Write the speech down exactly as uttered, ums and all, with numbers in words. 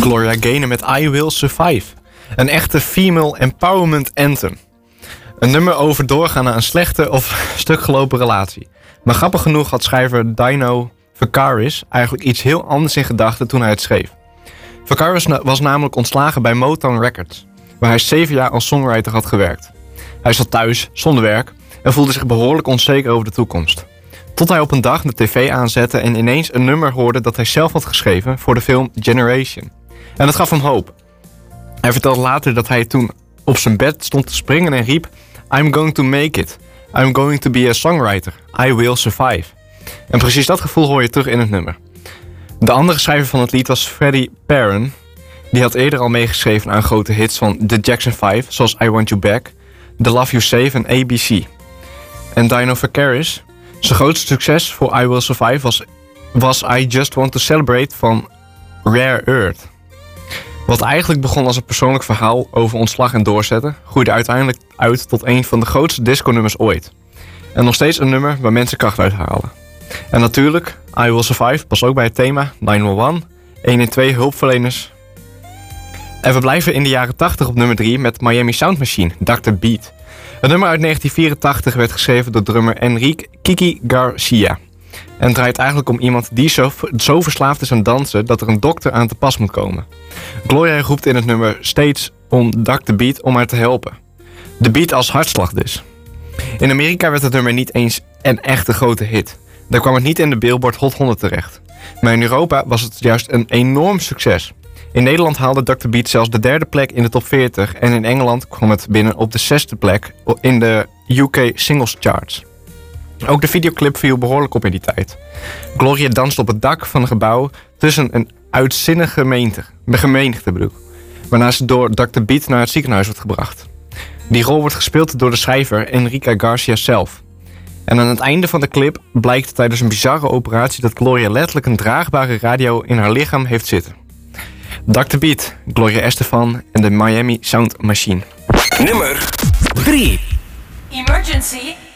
Gloria Gaynor met I Will Survive. Een echte female empowerment anthem. Een nummer over doorgaan naar een slechte of stuk gelopen relatie. Maar grappig genoeg had schrijver Dino Vakaris eigenlijk iets heel anders in gedachten toen hij het schreef. Vakaris was namelijk ontslagen bij Motown Records, waar hij zeven jaar als songwriter had gewerkt. Hij zat thuis, zonder werk, en voelde zich behoorlijk onzeker over de toekomst. Tot hij op een dag de tv aanzette en ineens een nummer hoorde dat hij zelf had geschreven voor de film Generation. En dat gaf hem hoop. Hij vertelde later dat hij toen op zijn bed stond te springen en riep: I'm going to make it. I'm going to be a songwriter. I will survive. En precies dat gevoel hoor je terug in het nummer. De andere schrijver van het lied was Freddie Perren. Die had eerder al meegeschreven aan grote hits van The Jackson vijf, zoals I Want You Back, The Love You Save en A B C. En Dino Vakaris, zijn grootste succes voor I Will Survive was, was I Just Want To Celebrate van Rare Earth. Wat eigenlijk begon als een persoonlijk verhaal over ontslag en doorzetten, groeide uiteindelijk uit tot een van de grootste disco-nummers ooit. En nog steeds een nummer waar mensen kracht uit halen. En natuurlijk, I Will Survive past ook bij het thema negen een een, honderdtwaalf hulpverleners. En we blijven in de jaren tachtig op nummer drie met Miami Sound Machine, doctor Beat. Het nummer uit negentien vierentachtig werd geschreven door drummer Enrique Kiki Garcia. En draait eigenlijk om iemand die zo, zo verslaafd is aan dansen dat er een dokter aan te pas moet komen. Gloria roept in het nummer steeds om doctor Beat om haar te helpen. De beat als hartslag dus. In Amerika werd het nummer niet eens een echte grote hit. Daar kwam het niet in de Billboard Hot honderd terecht. Maar in Europa was het juist een enorm succes. In Nederland haalde doctor Beat zelfs de derde plek in de top veertig... en in Engeland kwam het binnen op de zesde plek in de U K Singles Charts. Ook de videoclip viel behoorlijk op in die tijd. Gloria danst op het dak van een gebouw tussen een uitzinnige gemeente, gemeente bedoel, waarna ze door doctor Beat naar het ziekenhuis wordt gebracht. Die rol wordt gespeeld door de schrijver Enrique Garcia zelf. En aan het einde van de clip blijkt tijdens een bizarre operatie dat Gloria letterlijk een draagbare radio in haar lichaam heeft zitten. doctor Beat, Gloria Estefan en de Miami Sound Machine. Nummer drie. Emergency.